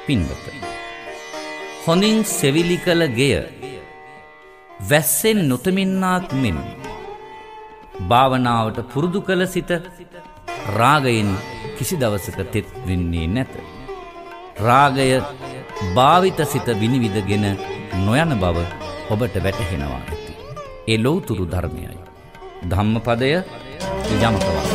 පින්වත, හොඳින් සෙවිලි කළ ගෙය වැස්සෙන් නොතමින්නාක් මෙන් භාවනාවට පුරුදු කළ සිත රාගයෙන් කිසි දවසක තෙත් වෙන්නේ නැත. රාගය භාවිත සිත විනිවිදගෙන නොයන බව ඔබට වැටහෙනවා ඇති. ඒ ලෞතුරු ධර්මයයි. ධම්මපදය යමකවා